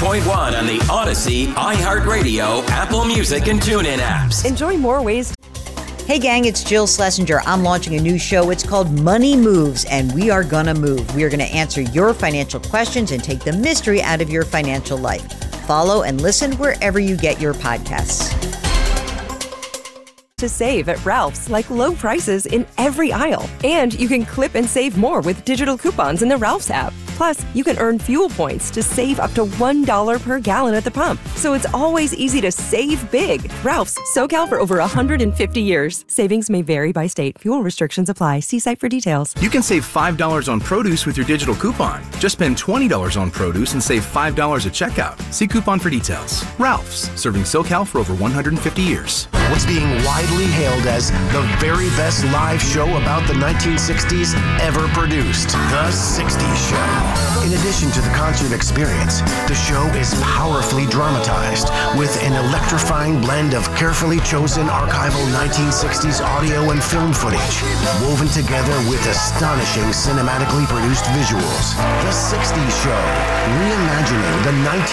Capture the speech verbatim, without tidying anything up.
point one on the Odyssey, iHeartRadio, Apple Music, and TuneIn apps. Enjoy more ways. Hey gang, it's Jill Schlesinger. I'm launching a new show. It's called Money Moves, and we are gonna move. We are gonna answer your financial questions and take the mystery out of your financial life. Follow and listen wherever you get your podcasts. To save at Ralph's, like low prices in every aisle. And you can clip and save more with digital coupons in the Ralph's app. Plus, you can earn fuel points to save up to one dollar per gallon at the pump. So it's always easy to save big. Ralph's, SoCal for over one hundred fifty years. Savings may vary by state. Fuel restrictions apply. See site for details. You can save five dollars on produce with your digital coupon. Just spend twenty dollars on produce and save five dollars at checkout. See coupon for details. Ralph's, serving SoCal for over one hundred fifty years. What's being widely hailed as the very best live show about the nineteen sixties ever produced, The sixties Show. In addition to the concert experience, the show is powerfully dramatized with an electrifying blend of carefully chosen archival nineteen sixties audio and film footage, woven together with astonishing cinematically produced visuals. The sixties Show, reimagining the nineteen